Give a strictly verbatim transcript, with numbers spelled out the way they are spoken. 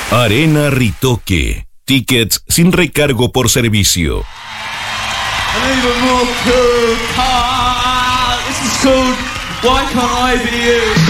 Arena Ritoque. Tickets sin recargo por servicio. And even more cool. Ah, this is called Why Can't I Be You?